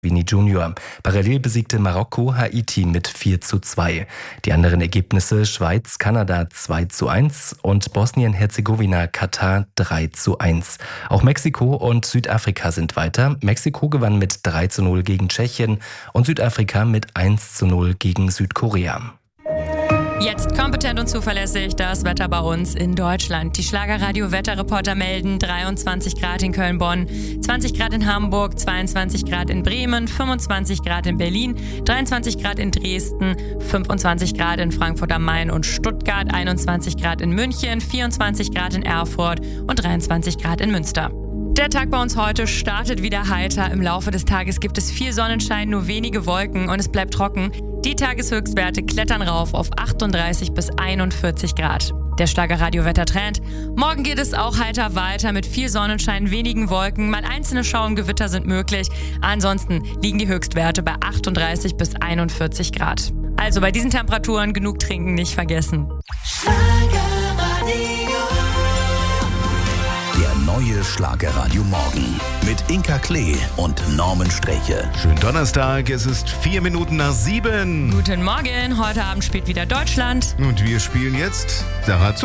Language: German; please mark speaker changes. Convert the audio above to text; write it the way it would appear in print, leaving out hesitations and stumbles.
Speaker 1: Vini Junior. Parallel besiegte Marokko Haiti mit 4:2. Die anderen Ergebnisse: Schweiz, Kanada 2:1 und Bosnien-Herzegowina, Katar 3:1. Auch Mexiko und Südafrika sind weiter. Mexiko gewann mit 3:0 gegen Tschechien und Südafrika mit 1:0 gegen Südkorea.
Speaker 2: Jetzt kompetent und zuverlässig das Wetter bei uns in Deutschland. Die Schlagerradio-Wetterreporter melden 23 Grad in Köln-Bonn, 20 Grad in Hamburg, 22 Grad in Bremen, 25 Grad in Berlin, 23 Grad in Dresden, 25 Grad in Frankfurt am Main und Stuttgart, 21 Grad in München, 24 Grad in Erfurt und 23 Grad in Münster. Der Tag bei uns heute startet wieder heiter. Im Laufe des Tages gibt es viel Sonnenschein, nur wenige Wolken und es bleibt trocken. Die Tageshöchstwerte klettern rauf auf 38 bis 41 Grad. Der Schlagerradio-Wettertrend. Morgen geht es auch heiter weiter mit viel Sonnenschein, wenigen Wolken. Mal einzelne Schauengewitter sind möglich. Ansonsten liegen die Höchstwerte bei 38 bis 41 Grad. Also bei diesen Temperaturen genug trinken nicht vergessen.
Speaker 3: Der neue Schlagerradio Morgen mit Inka Klee und Norman Streche.
Speaker 4: Schönen Donnerstag, es ist 7:04.
Speaker 2: Guten Morgen, heute Abend spielt wieder Deutschland.
Speaker 4: Und wir spielen jetzt Sarah